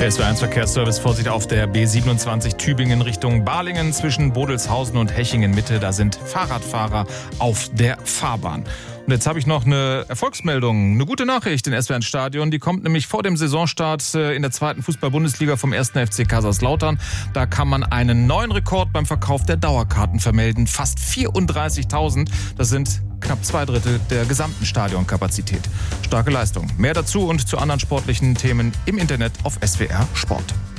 Der SW1 Verkehrsservice, Vorsicht auf der B27 Tübingen Richtung Balingen zwischen Bodelshausen und Hechingen Mitte. Da sind Fahrradfahrer auf der Fahrbahn. Und jetzt habe ich noch eine Erfolgsmeldung, eine gute Nachricht in SW1 Stadion. Die kommt nämlich vor dem Saisonstart in der 2. Fußball-Bundesliga vom 1. FC Kaiserslautern. Da kann man einen neuen Rekord beim Verkauf der Dauerkarten vermelden. Fast 34.000. Das sind knapp 2/3 der gesamten Stadionkapazität. Starke Leistung. Mehr dazu und zu anderen sportlichen Themen im Internet auf SWR Sport.